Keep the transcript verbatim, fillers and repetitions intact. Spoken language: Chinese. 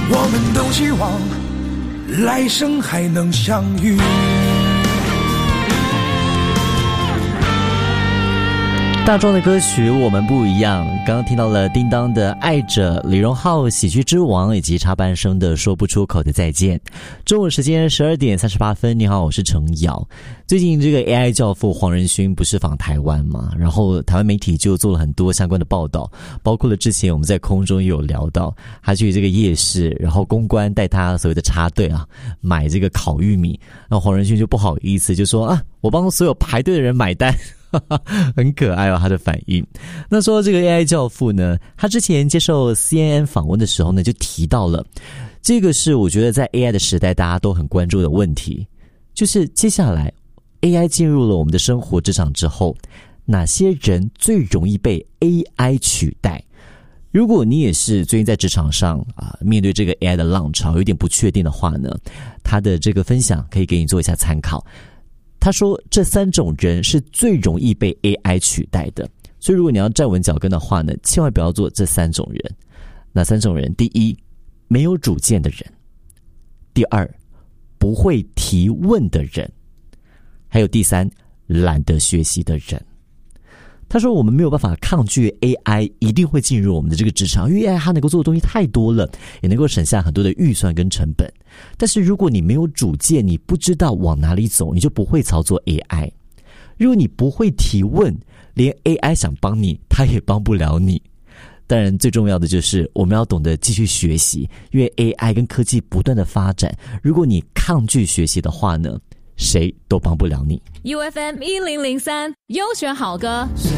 我们都希望来生还能相遇。 大众的歌曲我们不一样，刚刚听到了叮当的爱着，李荣浩喜剧之王，以及插班生的说不出口的再见。中午时间十二点三十八分，你好，我是程瑶。最近这个 A I 教父黄仁勋不是访台湾嘛，然后台湾媒体就做了很多相关的报道，包括了之前我们在空中也有聊到，他去这个夜市，然后公关带他所谓的插队啊买这个烤玉米，然后黄仁勋就不好意思就说啊，我帮所有排队的人买单。很可爱哦，他的反应。那说这个 A I 教父呢，他之前接受 C N N 访问的时候呢，就提到了这个是我觉得在 A I 的时代大家都很关注的问题，就是接下来 A I 进入了我们的生活职场之后，哪些人最容易被 A I 取代？如果你也是最近在职场上啊，面对这个 A I 的浪潮有点不确定的话呢，他的这个分享可以给你做一下参考。他说这三种人是最容易被 A I 取代的，所以如果你要站稳脚跟的话呢，千万不要做这三种人。哪三种人？第一，没有主见的人；第二，不会提问的人；还有第三，懒得学习的人。他说我们没有办法抗拒 A I 一定会进入我们的这个职场，因为 A I 它能够做的东西太多了，也能够省下很多的预算跟成本。但是如果你没有主见，你不知道往哪里走，你就不会操作 A I。 如果你不会提问，连 A I 想帮你它也帮不了你。当然最重要的就是我们要懂得继续学习，因为 A I 跟科技不断的发展，如果你抗拒学习的话呢，谁都帮不了你。 U F M 一零零三优选好歌。